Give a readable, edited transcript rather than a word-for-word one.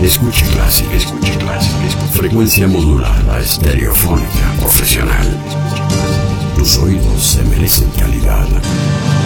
Escuche Classic. Frecuencia modulada, estereofónica, profesional. Tus oídos se merecen calidad.